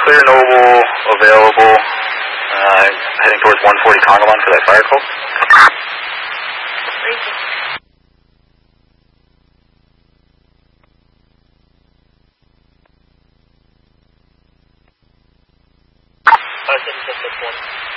clear Noble available. Heading towards 140 Congamon for that fire call. Crazy. 577